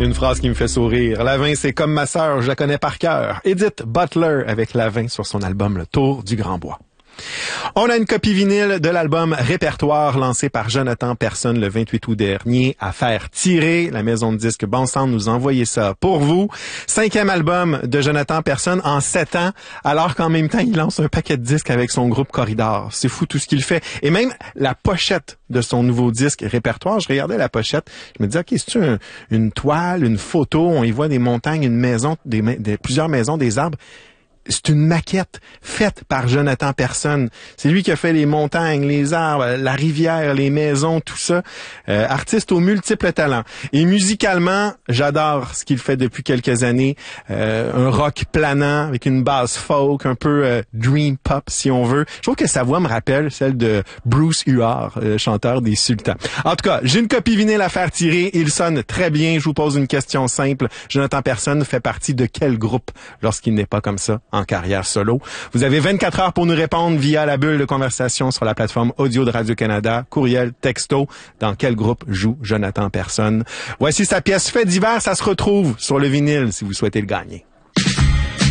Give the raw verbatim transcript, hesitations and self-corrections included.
Une phrase qui me fait sourire. Lavin, c'est comme ma sœur, je la connais par cœur. Edith Butler avec Lavin sur son album Le Tour du Grand Bois. On a une copie vinyle de l'album Répertoire lancé par Jonathan Personne le vingt-huit août dernier à faire tirer. La maison de disques Bon Sang nous a envoyé ça pour vous. Cinquième album de Jonathan Personne en sept ans, alors qu'en même temps, il lance un paquet de disques avec son groupe Corridor. C'est fou tout ce qu'il fait. Et même la pochette de son nouveau disque Répertoire, je regardais la pochette, je me disais, OK, c'est-tu un, une toile, une photo, on y voit des montagnes, une maison, des, des plusieurs maisons, des arbres. C'est une maquette faite par Jonathan Personne. C'est lui qui a fait les montagnes, les arbres, la rivière, les maisons, tout ça. Euh, artiste aux multiples talents. Et musicalement, j'adore ce qu'il fait depuis quelques années. Euh, un rock planant avec une basse folk, un peu euh, dream pop si on veut. Je trouve que sa voix me rappelle celle de Bruce Huard, euh, chanteur des Sultans. En tout cas, j'ai une copie vinyle à faire tirer. Il sonne très bien. Je vous pose une question simple. Jonathan Personne fait partie de quel groupe lorsqu'il n'est pas comme ça en carrière solo? Vous avez vingt-quatre heures pour nous répondre via la bulle de conversation sur la plateforme audio de Radio-Canada, courriel, texto. Dans quel groupe joue Jonathan Personne? Voici sa pièce Fait divers. Ça se retrouve sur le vinyle si vous souhaitez le gagner.